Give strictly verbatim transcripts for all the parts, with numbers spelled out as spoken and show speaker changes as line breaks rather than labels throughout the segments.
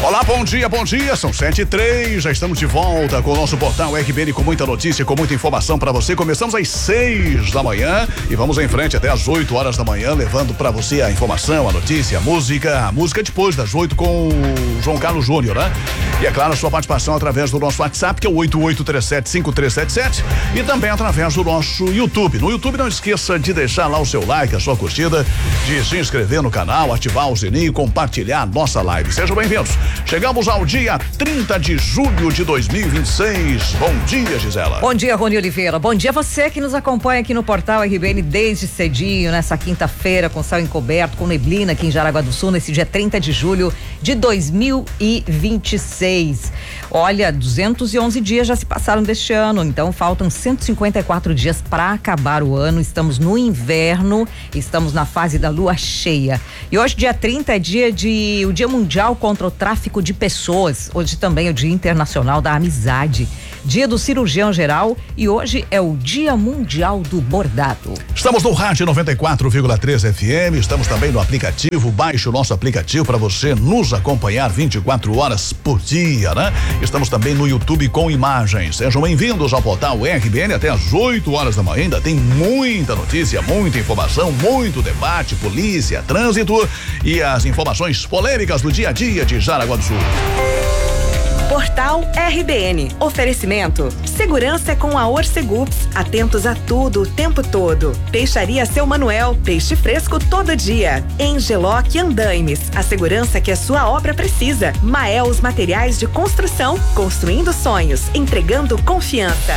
Olá, bom dia, bom dia, são sete e três, já estamos de volta com o nosso portal R B N com muita notícia, com muita informação para você. Começamos às seis da manhã e vamos em frente até às oito horas da manhã, levando para você a informação, a notícia, a música, a música depois das oito com o João Carlos Júnior, né? E é claro, a sua participação através do nosso WhatsApp, que é o oito oito três sete cinco três sete sete, e também através do nosso YouTube. No YouTube, não esqueça de deixar lá o seu like, a sua curtida, de se inscrever no canal, ativar o sininho e compartilhar a nossa live. Sejam bem-vindos. Chegamos ao dia trinta de julho de dois mil e vinte e seis. Bom dia, Gisela.
Bom dia, Rony Oliveira. Bom dia você que nos acompanha aqui no portal R B N desde cedinho, nessa quinta-feira, com céu encoberto, com neblina aqui em Jaraguá do Sul, nesse dia trinta de julho de dois mil e vinte e seis. Olha, duzentos e onze dias já se passaram deste ano, então faltam cento e cinquenta e quatro dias para acabar o ano. Estamos no inverno, estamos na fase da lua cheia. E hoje, dia trinta, é dia de o Dia Mundial contra o Tráfico de Pessoas. Hoje também é o Dia Internacional da Amizade, Dia do Cirurgião Geral, e hoje é o Dia Mundial do Bordado.
Estamos no rádio noventa e quatro vírgula três F M, estamos também no aplicativo. Baixe o nosso aplicativo para você nos acompanhar vinte e quatro horas por dia, né? Estamos também no YouTube com imagens. Sejam bem-vindos ao portal R B N até às oito horas da manhã. Ainda tem muita notícia, muita informação, muito debate, polícia, trânsito e as informações polêmicas do dia a dia de Jaraguá do Sul.
Portal R B N. Oferecimento. Segurança com a Orcegups. Atentos a tudo o tempo todo. Peixaria Seu Manuel. Peixe fresco todo dia. Engeloc Andaimes. A segurança que a sua obra precisa. Maels Materiais de Construção. Construindo sonhos. Entregando confiança.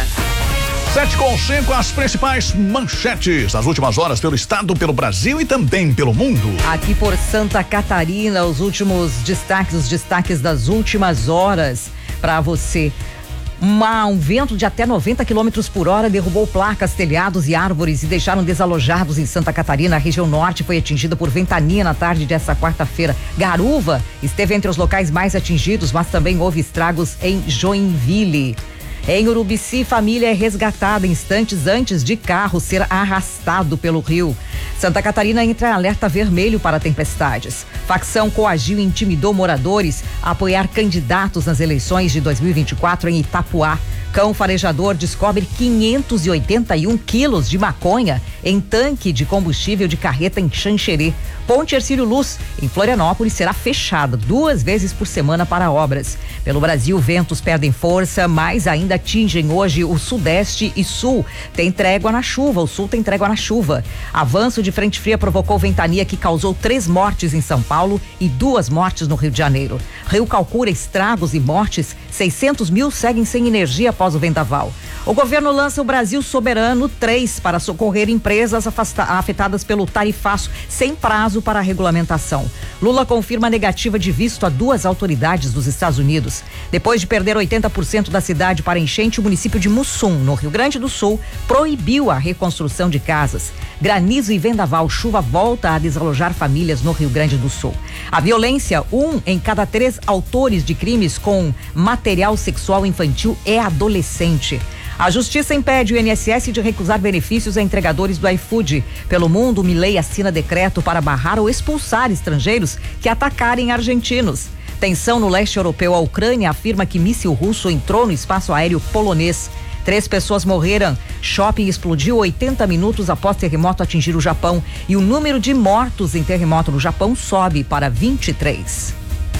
Sete com cinco, as principais manchetes das últimas horas pelo estado, pelo Brasil e também pelo mundo.
Aqui por Santa Catarina, os últimos destaques, os destaques das últimas horas para você. Uma, um vento de até noventa quilômetros por hora derrubou placas, telhados e árvores e deixaram desalojados em Santa Catarina. A região norte foi atingida por ventania na tarde desta quarta-feira. Garuva esteve entre os locais mais atingidos, mas também houve estragos em Joinville. Em Urubici, família é resgatada instantes antes de carro ser arrastado pelo rio. Santa Catarina entra em alerta vermelho para tempestades. Facção coagiu e intimidou moradores a apoiar candidatos nas eleições de dois mil e vinte e quatro em Itapuá. Cão farejador descobre quinhentos e oitenta e um quilos de maconha em tanque de combustível de carreta em Xanxerê. Ponte Hercílio Luz, em Florianópolis, será fechada duas vezes por semana para obras. Pelo Brasil, ventos perdem força, mas ainda atingem hoje o sudeste e sul. Tem trégua na chuva, o sul tem trégua na chuva. Avanço de frente fria provocou ventania que causou três mortes em São Paulo e duas mortes no Rio de Janeiro. Rio calcula estragos e mortes, seiscentos mil seguem sem energia após o vendaval. O governo lança o Brasil Soberano três para socorrer empresas afasta- afetadas pelo tarifaço sem prazo para a regulamentação. Lula confirma a negativa de visto a duas autoridades dos Estados Unidos. Depois de perder oitenta por cento da cidade para enchente, o município de Mussum, no Rio Grande do Sul, proibiu a reconstrução de casas. Granizo e vendaval, chuva volta a desalojar famílias no Rio Grande do Sul. A violência, um em cada três autores de crimes com material sexual infantil é adolescente. A justiça impede o I N S S de recusar benefícios a entregadores do iFood. Pelo mundo, Milei assina decreto para barrar ou expulsar estrangeiros que atacarem argentinos. Tensão no leste europeu. A Ucrânia afirma que míssil russo entrou no espaço aéreo polonês. Três pessoas morreram. Shopping explodiu oitenta minutos após terremoto atingir o Japão. E o número de mortos em terremoto no Japão sobe para vinte e três.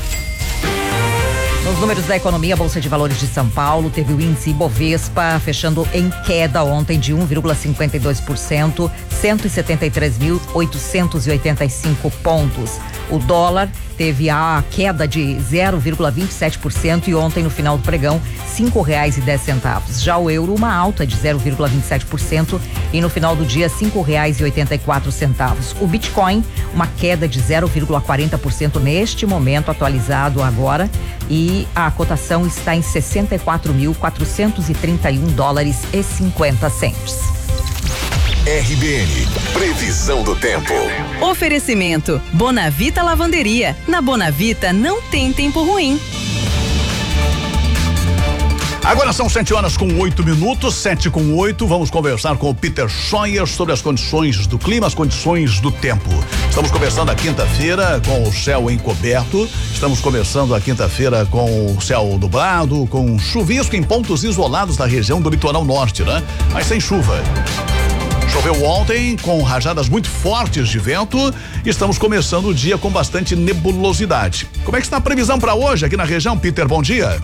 Nos números da economia, a Bolsa de Valores de São Paulo teve o índice Ibovespa fechando em queda ontem de um vírgula cinquenta e dois por cento, cento e setenta e três mil oitocentos e oitenta e cinco pontos. O dólar teve a queda de zero vírgula vinte e sete por cento e ontem no final do pregão cinco reais e dez centavos. Já o euro uma alta de zero vírgula vinte e sete por cento e no final do dia cinco reais e oitenta e quatro centavos. O Bitcoin uma queda de zero vírgula quarenta por cento neste momento atualizado agora e a cotação está em sessenta e quatro mil quatrocentos e trinta e um dólares e cinquenta centos.
R B N, previsão do tempo.
Oferecimento, Bonavita Lavanderia. Na Bonavita não tem tempo ruim.
Agora são sete horas com oito minutos, sete com oito. Vamos conversar com o Peter Scheuer sobre as condições do clima, as condições do tempo. Estamos começando a quinta-feira com o céu encoberto. Estamos começando a quinta-feira com o céu nublado, com chuvisco em pontos isolados da região do litoral norte, né? Mas sem chuva. Choveu ontem com rajadas muito fortes de vento. Estamos começando o dia com bastante nebulosidade. Como é que está a previsão para hoje aqui na região, Peter? Bom dia.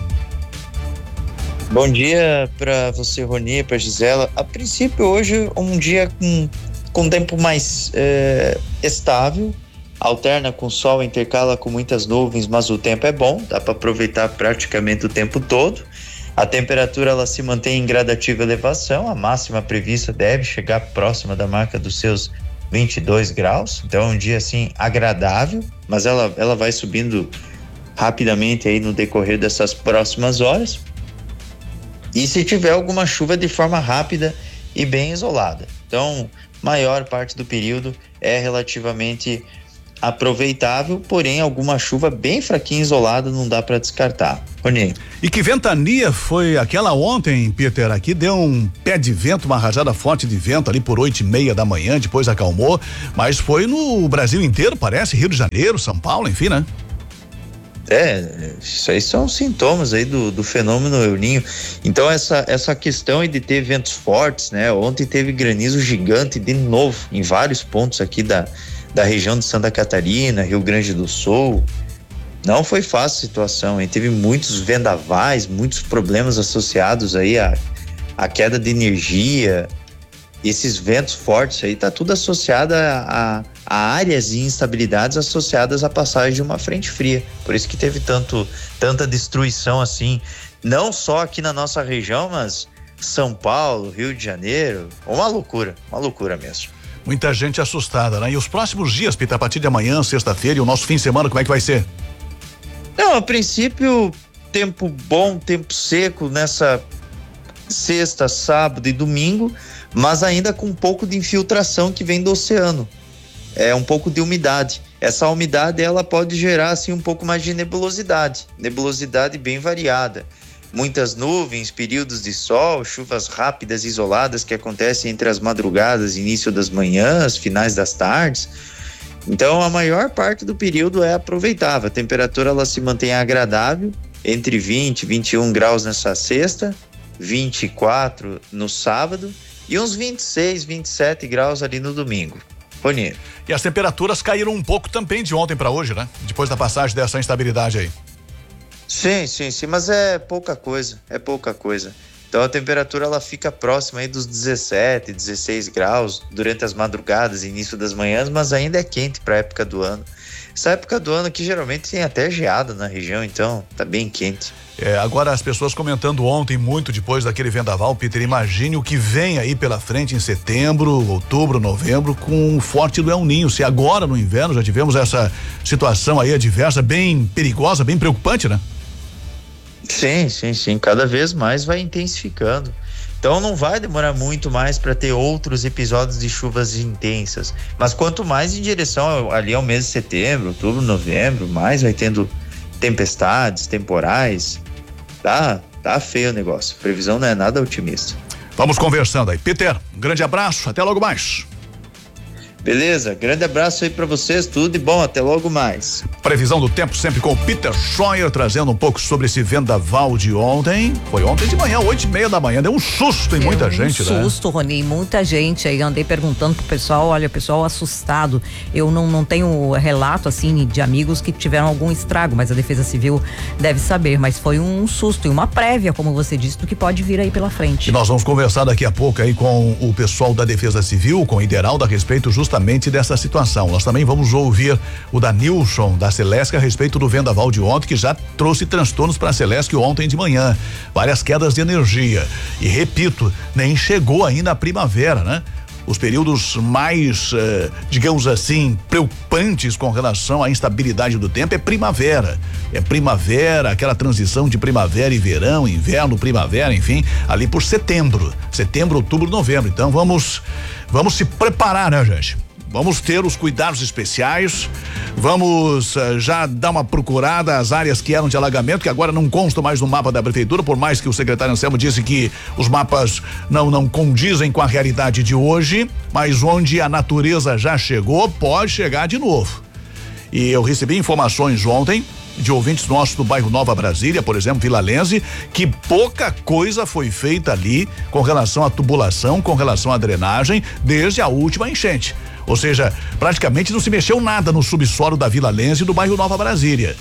Bom dia para você, Rony, para Gisela. A princípio, hoje um dia com, com tempo mais é, estável, alterna com sol, intercala com muitas nuvens, mas o tempo é bom, dá para aproveitar praticamente o tempo todo. A temperatura ela se mantém em gradativa elevação, a máxima prevista deve chegar próxima da marca dos seus vinte e dois graus, então é um dia assim agradável, mas ela, ela vai subindo rapidamente aí no decorrer dessas próximas horas. E se tiver alguma chuva de forma rápida e bem isolada. Então, maior parte do período é relativamente aproveitável, porém alguma chuva bem fraquinha isolada não dá para descartar. Rony.
E que ventania foi aquela ontem, Peter? Aqui deu um pé de vento, uma rajada forte de vento ali por oito e meia da manhã, depois acalmou, mas foi no Brasil inteiro, parece, Rio de Janeiro, São Paulo, enfim, né?
É, isso aí são sintomas aí do, do fenômeno El Niño. Então essa, essa questão aí de ter ventos fortes, né? Ontem teve granizo gigante de novo em vários pontos aqui da, da região de Santa Catarina, Rio Grande do Sul. Não foi fácil a situação, hein? Teve muitos vendavais, muitos problemas associados aí à, à queda de energia. Esses ventos fortes aí tá tudo associado a, a, a áreas de instabilidades associadas à passagem de uma frente fria. Por isso que teve tanto, tanta destruição assim, não só aqui na nossa região, mas São Paulo, Rio de Janeiro, uma loucura, uma loucura mesmo.
Muita gente assustada, né? E os próximos dias, Peter, a partir de amanhã, sexta-feira e o nosso fim de semana, como é que vai ser?
Não, a princípio, tempo bom, tempo seco nessa sexta, sábado e domingo, mas ainda com um pouco de infiltração que vem do oceano, é um pouco de umidade. Essa umidade ela pode gerar assim um pouco mais de nebulosidade, nebulosidade bem variada, muitas nuvens, períodos de sol, chuvas rápidas isoladas que acontecem entre as madrugadas, início das manhãs, finais das tardes. Então a maior parte do período é aproveitável, a temperatura ela se mantém agradável, entre vinte e vinte e um graus nessa sexta, vinte e quatro no sábado e uns vinte e seis, vinte e sete graus ali no domingo. Rony.
E as temperaturas caíram um pouco também de ontem para hoje, né? Depois da passagem dessa instabilidade aí.
Sim, sim, sim, mas é pouca coisa, é pouca coisa. Então a temperatura ela fica próxima aí dos dezessete, dezesseis graus durante as madrugadas, início das manhãs, mas ainda é quente para a época do ano. Essa época do ano que geralmente tem até geada na região, então tá bem quente.
É, agora as pessoas comentando ontem muito depois daquele vendaval, Peter, imagine o que vem aí pela frente em setembro, outubro, novembro, com o forte do El Niño. Se agora no inverno já tivemos essa situação aí adversa, bem perigosa, bem preocupante, né?
Sim, sim, sim, cada vez mais vai intensificando. Então não vai demorar muito mais para ter outros episódios de chuvas intensas, mas quanto mais em direção ali ao mês de setembro, outubro, novembro, mais vai tendo tempestades, temporais. Tá, tá feio o negócio. A previsão não é nada otimista.
Vamos conversando aí. Peter, um grande abraço, até logo mais.
Beleza, grande abraço aí pra vocês, tudo de bom, até logo mais.
Previsão do tempo sempre com o Peter Scheuer, trazendo um pouco sobre esse vendaval de ontem. Foi ontem de manhã, oito e meia da manhã, deu um susto em
deu
muita
um
gente,
susto,
né?
Susto, Rony, muita gente aí, andei perguntando pro pessoal, olha, o pessoal assustado, eu não, não tenho relato assim de amigos que tiveram algum estrago, mas a Defesa Civil deve saber, mas foi um susto e uma prévia, como você disse, do que pode vir aí pela frente.
E nós vamos conversar daqui a pouco aí com o pessoal da Defesa Civil, com o Ideraldo, a respeito justamente dessa situação. Nós também vamos ouvir o Danilson da Celesc a respeito do vendaval de ontem, que já trouxe transtornos para a Celesc ontem de manhã, várias quedas de energia, e repito, nem chegou ainda a primavera, né? Os períodos mais, eh, digamos assim, preocupantes com relação à instabilidade do tempo é primavera. É primavera, aquela transição de primavera e verão, inverno, primavera, enfim, ali por setembro. Setembro, outubro, novembro. Então vamos, vamos se preparar, né, gente? vamos ter os cuidados especiais, vamos uh, já dar uma procurada às áreas que eram de alagamento, que agora não constam mais no mapa da prefeitura, por mais que o secretário Anselmo disse que os mapas não, não condizem com a realidade de hoje, mas onde a natureza já chegou, pode chegar de novo. E eu recebi informações ontem de ouvintes nossos do bairro Nova Brasília, por exemplo, Vila Lense, que pouca coisa foi feita ali com relação à tubulação, com relação à drenagem, desde a última enchente. Ou seja, praticamente não se mexeu nada no subsolo da Vila Lense e do bairro Nova Brasília.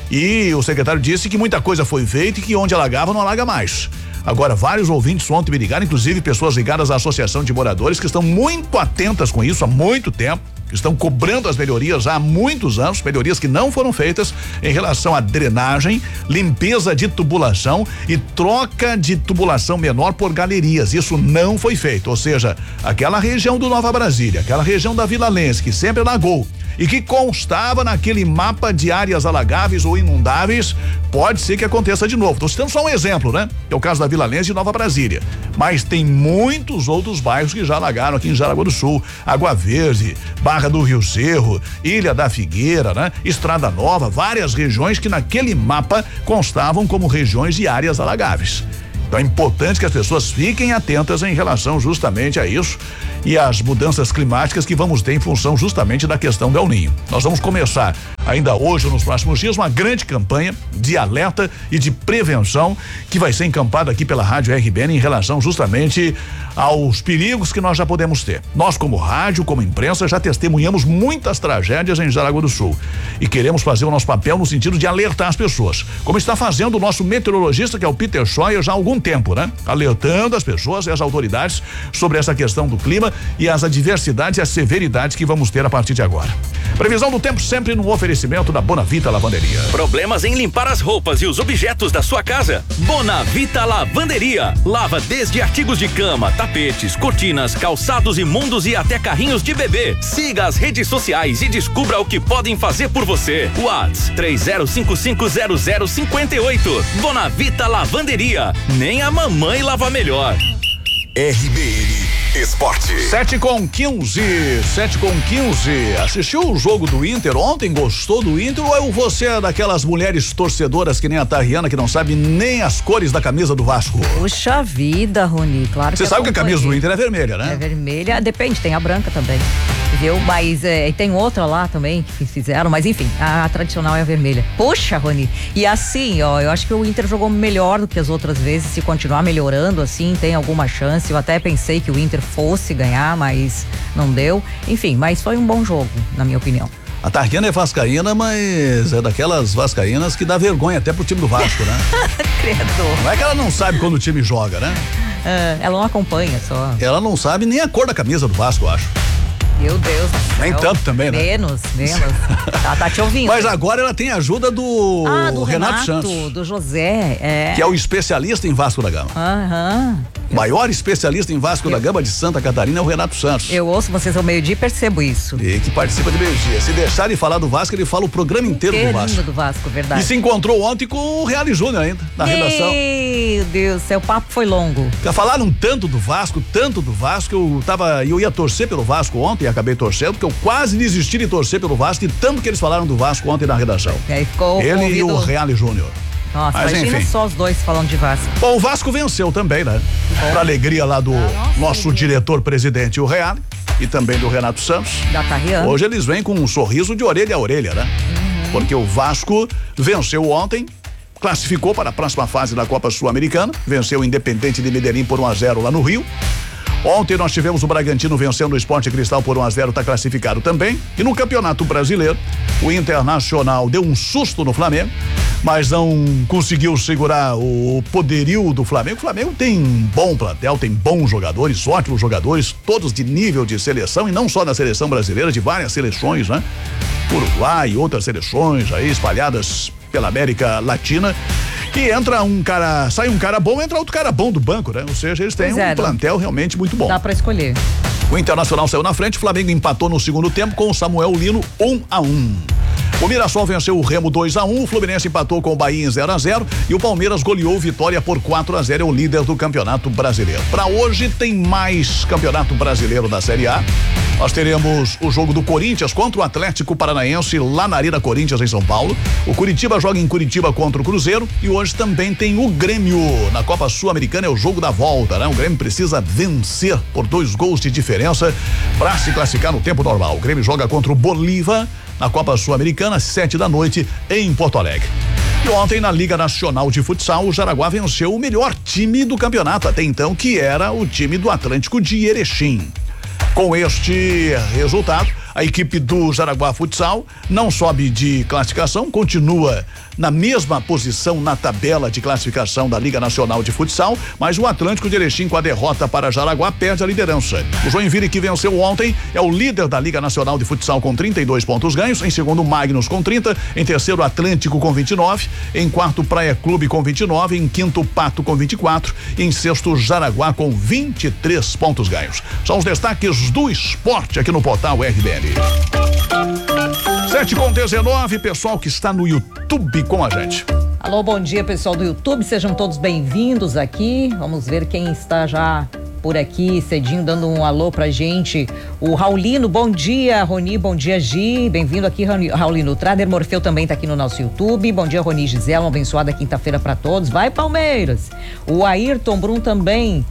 E o secretário disse que muita coisa foi feita e que onde alagava não alaga mais. Agora, vários ouvintes ontem me ligaram, inclusive pessoas ligadas à Associação de Moradores, que estão muito atentas com isso há muito tempo, que estão cobrando as melhorias há muitos anos, melhorias que não foram feitas em relação à drenagem, limpeza de tubulação e troca de tubulação menor por galerias. Isso não foi feito, ou seja, aquela região do Nova Brasília, aquela região da Vila Lense, que sempre alagou e que constava naquele mapa de áreas alagáveis ou inundáveis, pode ser que aconteça de novo. Estou citando só um exemplo, né? Que é o caso da Vila Lense e Nova Brasília. Mas tem muitos outros bairros que já alagaram aqui em Jaraguá do Sul. Água Verde, Barra do Rio Cerro, Ilha da Figueira, né? Estrada Nova, várias regiões que naquele mapa constavam como regiões de áreas alagáveis. Então é importante que as pessoas fiquem atentas em relação justamente a isso e às mudanças climáticas que vamos ter em função justamente da questão do El Ninho. Nós vamos começar ainda hoje ou nos próximos dias uma grande campanha de alerta e de prevenção que vai ser encampada aqui pela Rádio R B N em relação justamente aos perigos que nós já podemos ter. Nós, como rádio, como imprensa, já testemunhamos muitas tragédias em Jaraguá do Sul e queremos fazer o nosso papel no sentido de alertar as pessoas, como está fazendo o nosso meteorologista, que é o Peter Scheuer, já há algum tempo, né? Alertando as pessoas e as autoridades sobre essa questão do clima e as adversidades e as severidades que vamos ter a partir de agora. Previsão do tempo sempre no oferecimento da Bonavita Lavanderia.
Problemas em limpar as roupas e os objetos da sua casa? Bonavita Lavanderia. Lava desde artigos de cama, tapetes, cortinas, calçados imundos e até carrinhos de bebê. Siga as redes sociais e descubra o que podem fazer por você. WhatsApp três zero cinco cinco zero zero cinco oito. Bonavita Lavanderia. Nem a mamãe lava melhor.
R B N Esporte.
Sete com quinze, sete com quinze. Assistiu o jogo do Inter ontem? Gostou do Inter ou é você é daquelas mulheres torcedoras que nem a Tariana, que não sabe nem as cores da camisa do Vasco?
Puxa vida, Rony, claro.
Você sabe que a camisa do Inter é vermelha, né?
É vermelha, depende, tem a branca também. Viu? Mas é, tem outra lá também que fizeram, mas enfim, a, a tradicional é a vermelha. Poxa, Rony, e assim, ó, eu acho que o Inter jogou melhor do que as outras vezes. Se continuar melhorando assim, tem alguma chance. Eu até pensei que o Inter fosse ganhar, mas não deu. Enfim, mas foi um bom jogo, na minha opinião.
A Tarquina é vascaína, mas é daquelas vascaínas que dá vergonha até pro time do Vasco, né?
Credo.
Não é que ela não sabe quando o time joga, né?
É, ela não acompanha só.
Ela não sabe nem a cor da camisa do Vasco, eu acho.
Meu Deus do céu.
Nem tanto também, né?
Menos, menos. tá, tá te ouvindo.
Mas agora ela tem a ajuda do,
ah, do
Renato,
Renato
Santos.
do José, é.
Que é o especialista em Vasco da Gama.
Aham.
O maior especialista em Vasco eu, da Gama de Santa Catarina é o Renato Santos.
Eu ouço vocês ao meio-dia e percebo isso.
E que participa de meio-dia. Se deixar de falar do Vasco, ele fala o programa inteiro do Vasco.
do Vasco, verdade.
E se encontrou ontem com o Reale Júnior ainda, na
Meu
redação.
Meu Deus, seu papo foi longo.
Já falaram tanto do Vasco, tanto do Vasco, eu tava, eu ia torcer pelo Vasco ontem e acabei torcendo, porque eu quase desisti de torcer pelo Vasco e tanto que eles falaram do Vasco ontem na redação.
E aí ficou
ele
ouvido...
e o Reale Júnior.
Nossa,
mas
imagina
enfim.
só os dois falando de Vasco.
Bom, o Vasco venceu também, né? Pra alegria lá do ah, nossa, nosso diretor-presidente, o Reale, e também do Renato Santos.
Da Tariana.
Hoje eles vêm com um sorriso de orelha a orelha, né? Uhum. Porque o Vasco venceu ontem, classificou para a próxima fase da Copa Sul-Americana, venceu o Independente de Medellín por um a zero lá no Rio. Ontem nós tivemos o Bragantino vencendo o Sport Cristal por um a zero, está classificado também. E no Campeonato Brasileiro, o Internacional deu um susto no Flamengo, mas não conseguiu segurar o poderio do Flamengo. O Flamengo tem um bom plantel, tem bons jogadores, ótimos jogadores, todos de nível de seleção, e não só da seleção brasileira, de várias seleções, né? Uruguai e outras seleções aí espalhadas pela América Latina. E entra um cara, sai um cara bom, entra outro cara bom do banco, né? Ou seja, eles têm pois um é, plantel realmente muito bom.
Dá pra escolher.
O Internacional saiu na frente, o Flamengo empatou no segundo tempo com o Samuel Lino, um a um. O Mirassol venceu o Remo dois a um, o Fluminense empatou com o Bahia em zero a zero e o Palmeiras goleou Vitória por quatro a zero, é o líder do Campeonato Brasileiro. Para hoje tem mais Campeonato Brasileiro da Série A. Nós teremos o jogo do Corinthians contra o Atlético Paranaense lá na Arena Corinthians em São Paulo. O Curitiba joga em Curitiba contra o Cruzeiro e hoje também tem o Grêmio na Copa Sul-Americana, é o jogo da volta, né? O Grêmio precisa vencer por dois gols de diferença para se classificar no tempo normal. O Grêmio joga contra o Bolívar na Copa Sul-Americana, sete da noite, em Porto Alegre. E ontem, na Liga Nacional de Futsal, o Jaraguá venceu o melhor time do campeonato até então, que era o time do Atlântico de Erechim. Com este resultado, a equipe do Jaraguá Futsal não sobe de classificação, continua na mesma posição na tabela de classificação da Liga Nacional de Futsal, mas o Atlântico de Erechim, com a derrota para Jaraguá, perde a liderança. O Joinville, que venceu ontem, é o líder da Liga Nacional de Futsal com trinta e dois pontos ganhos, em segundo Magnus com trinta, em terceiro Atlântico com vinte e nove, em quarto Praia Clube com vinte e nove, em quinto Pato com vinte e quatro e em sexto Jaraguá com vinte e três pontos ganhos. São os destaques do esporte aqui no portal R B N. sete com dezenove, pessoal que está no YouTube com a gente.
Alô, bom dia, pessoal do YouTube, sejam todos bem-vindos aqui. Vamos ver quem está já por aqui cedinho dando um alô pra gente. O Raulino, bom dia, Roni, bom dia, Gi, bem-vindo aqui, Raulino. O Trader Morfeu também tá aqui no nosso YouTube. Bom dia, Roni, Gisela, uma abençoada quinta-feira pra todos. Vai, Palmeiras. O Ayrton Brum também.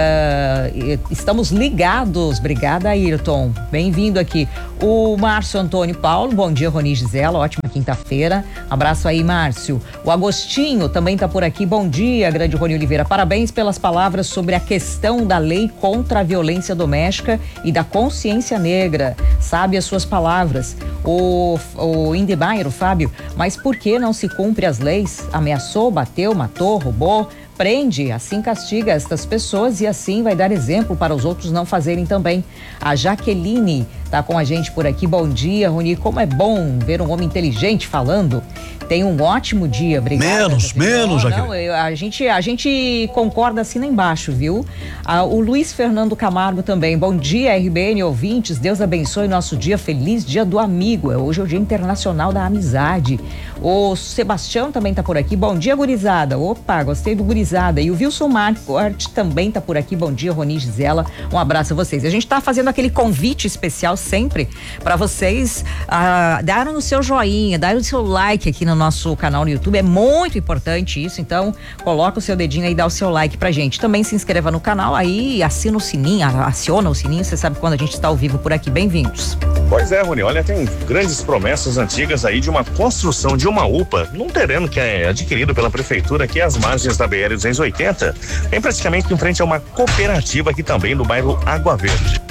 Uh, estamos ligados, obrigada, Ayrton, bem-vindo aqui. O Márcio Antônio Paulo, bom dia, Roni, Gisela, ótima quinta-feira, abraço aí, Márcio. O Agostinho também tá por aqui, bom dia, grande Roni Oliveira, parabéns pelas palavras sobre a questão da lei contra a violência doméstica e da consciência negra, sabe as suas palavras. O, o Indebayer, o Fábio, mas por que não se cumpre as leis? Ameaçou, bateu, matou, roubou? Prende, assim castiga estas pessoas e assim vai dar exemplo para os outros não fazerem também. A Jaqueline tá com a gente por aqui. Bom dia, Roni. Como é bom ver um homem inteligente falando. Tenha um ótimo dia, obrigada.
Menos, menos,
Jaqueline. Não, eu, a, gente, a gente concorda assim lá embaixo, viu? Ah, o Luiz Fernando Camargo também. Bom dia, R B N ouvintes. Deus abençoe nosso dia. Feliz dia do amigo. Hoje é o Dia Internacional da Amizade. O Sebastião também tá por aqui. Bom dia, gurizada. Opa, gostei do gurizada. E o Wilson Marcort também tá por aqui. Bom dia, Roni, Gisela. Um abraço a vocês. A gente tá fazendo aquele convite especial sempre para vocês ah, darem o seu joinha, darem o seu like aqui no nosso canal no YouTube. É muito importante isso. Então, coloca o seu dedinho aí e dá o seu like pra gente. Também se inscreva no canal aí, assina o sininho, aciona o sininho. Você sabe quando a gente está ao vivo por aqui. Bem-vindos.
Pois é, Rony. Olha, tem grandes promessas antigas aí de uma construção de uma U P A num terreno que é adquirido pela prefeitura aqui às margens da B R duzentos e oitenta, bem praticamente em frente a uma cooperativa aqui também no bairro Água Verde.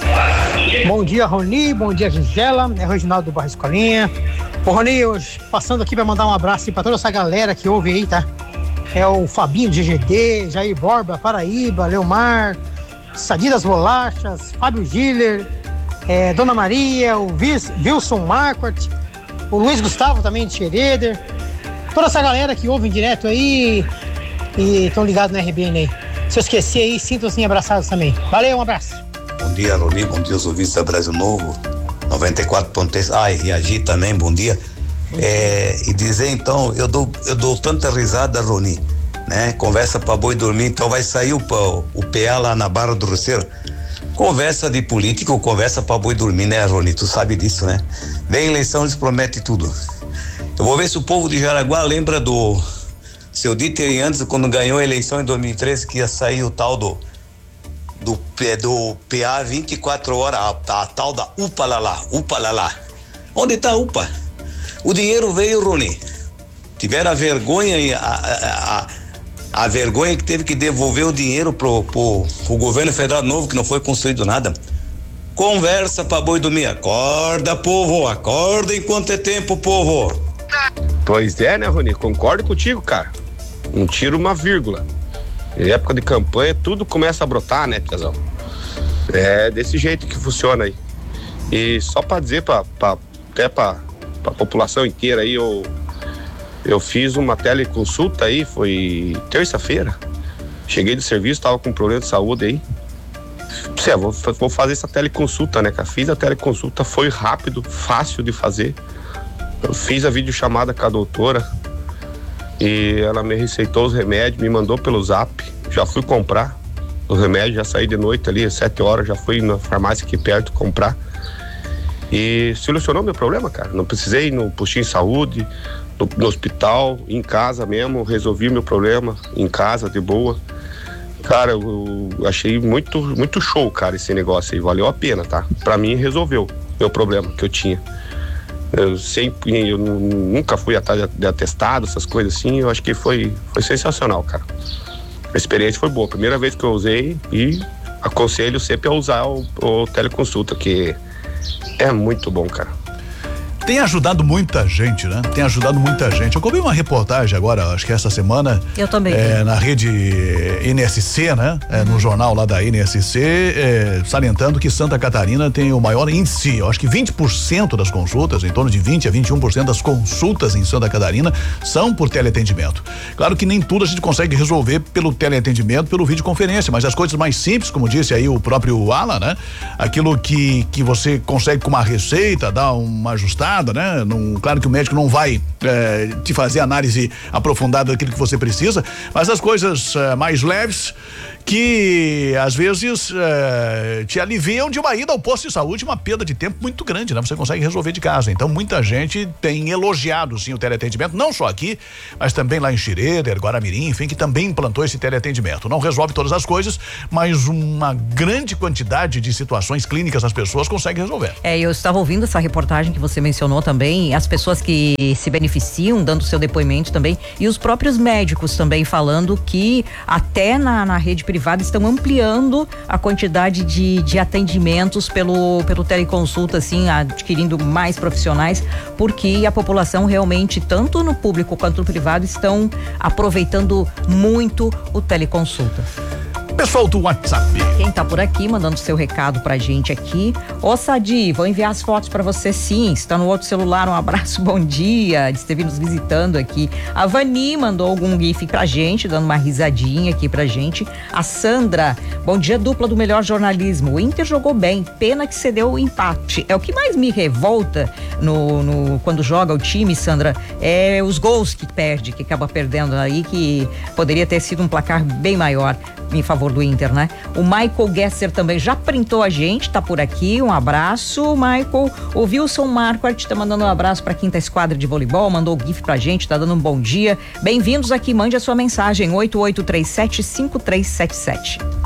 Bom dia, Roni, bom dia, Gisela, é o Reginaldo do Bairro Escolinha. Ô, Roni, hoje passando aqui para mandar um abraço para toda essa galera que ouve aí, tá? É o Fabinho do G G D, Jair Borba, Paraíba, Leomar, Sadi das Bolachas, Fábio Giller, é, Dona Maria, o Wilson Marquardt, o Luiz Gustavo também de Xereder, toda essa galera que ouve direto aí e estão ligados no R B N aí. Se eu esquecer aí, sintam-se abraçados também. Valeu, um abraço.
Bom dia, Roni, bom dia os ouvintes da Brasil Novo, noventa e quatro ponto três, ah, e a Gi também, bom dia. É, e dizer então, eu dou, eu dou tanta risada, Roni, né? Conversa pra boi dormir, então vai sair o, o P A lá na Barra do Roceiro. Conversa de político, conversa pra boi dormir, né, Roni? Tu sabe disso, né? Vem eleição, eles prometem tudo. Eu vou ver se o povo de Jaraguá lembra do seu Dieter antes, quando ganhou a eleição em dois mil e treze, que ia sair o tal do do, do P A vinte e quatro horas, a, a tal da U P A lá lá, U P A lá lá. Onde tá a U P A? O dinheiro veio, Rony. Tiveram a vergonha e a, a, a, a vergonha que teve que devolver o dinheiro pro, pro, pro governo federal novo, que não foi construído nada. Conversa pra boi dormir. Acorda, povo, acorda enquanto é tempo, povo.
Pois é, né, Rony? Concordo contigo, cara. Um tiro, uma vírgula. Em época de campanha, tudo começa a brotar, né, Piazão? É desse jeito que funciona aí. E só pra dizer, pra, pra, até pra, pra população inteira aí, eu, eu fiz uma teleconsulta aí, foi terça-feira. Cheguei do serviço, tava com problema de saúde aí. Pô, vou, vou fazer essa teleconsulta, né, cara? Fiz a teleconsulta, foi rápido, fácil de fazer. Eu fiz a videochamada com a doutora e ela me receitou os remédios, me mandou pelo zap. Já fui comprar os remédios, já saí de noite ali, às sete horas, já fui na farmácia aqui perto comprar. E solucionou meu problema, cara. Não precisei ir no postinho de saúde, no, no hospital, em casa mesmo, resolvi meu problema, em casa, de boa. Cara, eu achei muito, muito show, cara, esse negócio aí, valeu a pena, tá? Pra mim, resolveu meu problema que eu tinha. Eu sempre, eu nunca fui atrás de atestado, essas coisas assim, eu acho que foi, foi sensacional, cara. A experiência foi boa, primeira vez que eu usei e aconselho sempre a usar o, o teleconsulta, que é muito bom, cara.
Tem ajudado muita gente, né? Tem ajudado muita gente. Eu comi uma reportagem agora, acho que essa semana.
Eu também.
É, na rede N S C, né? É, no jornal lá da N S C, é, salientando que Santa Catarina tem o maior índice, eu acho que vinte por cento das consultas, em torno de vinte a vinte e um por cento das consultas em Santa Catarina são por teleatendimento. Claro que nem tudo a gente consegue resolver pelo teleatendimento, pelo videoconferência, mas as coisas mais simples, como disse aí o próprio Alan, né? Aquilo que, que você consegue com uma receita, dar uma ajustada, né? Não, claro que o médico não vai é, te fazer análise aprofundada daquilo que você precisa, mas as coisas é, mais leves que às vezes é, te aliviam de uma ida ao posto de saúde, uma perda de tempo muito grande, né? Você consegue resolver de casa. Então muita gente tem elogiado sim o teleatendimento, não só aqui, mas também lá em Schroeder, Guaramirim, enfim, que também implantou esse teleatendimento. Não resolve todas as coisas, mas uma grande quantidade de situações clínicas as pessoas conseguem resolver.
É, eu estava ouvindo essa reportagem que você mencionou também, as pessoas que se beneficiam dando seu depoimento também, e os próprios médicos também falando que até na, na rede privada estão ampliando a quantidade de, de atendimentos pelo, pelo teleconsulta, assim, adquirindo mais profissionais, porque a população realmente, tanto no público quanto no privado, estão aproveitando muito o teleconsulta.
Pessoal do WhatsApp.
Quem tá por aqui mandando seu recado pra gente aqui. Ô Sadi, vou enviar as fotos pra você sim, está no outro celular, um abraço, bom dia, esteve nos visitando aqui. A Vani mandou algum gif pra gente, dando uma risadinha aqui pra gente. A Sandra, bom dia, dupla do melhor jornalismo, o Inter jogou bem, pena que cedeu o empate. É o que mais me revolta no, no quando joga o time, Sandra, é os gols que perde, que acaba perdendo aí, que poderia ter sido um placar bem maior em favor do Inter, né? O Michael Gesser também já printou a gente, tá por aqui, um abraço, Michael. O Wilson Marquardt tá mandando um abraço pra quinta esquadra de voleibol, mandou o gif pra gente, tá dando um bom dia. Bem-vindos aqui, mande a sua mensagem, oito oito três sete cinco três sete sete.